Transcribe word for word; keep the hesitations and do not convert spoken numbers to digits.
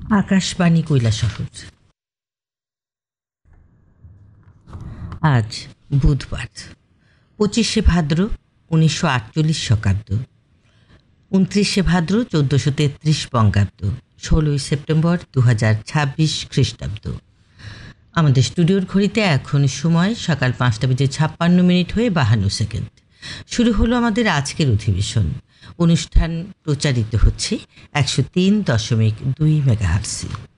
আকাশবাণী কৈলাসহর। আজ বুধবার পঁচিশে ভাদ্র উনিশশো আটচল্লিশ শকাব্দ, উনত্রিশে ভাদ্র চোদ্দোশো তেত্রিশ বঙ্গাব্দ, ষোলোই সেপ্টেম্বর দু হাজার ছাব্বিশ খ্রিস্টাব্দ। আমাদের স্টুডিওর ঘড়িতে এখন সময় সকাল পাঁচটা বেজে ছাপ্পান্ন মিনিট হয়ে বাহান্ন সেকেন্ড। শুরু হলো আমাদের আজকের অধিবেশন। অনুষ্ঠান প্রচারিত হচ্ছে একশো তিন দশমিক দুই মেগাহার্টসে।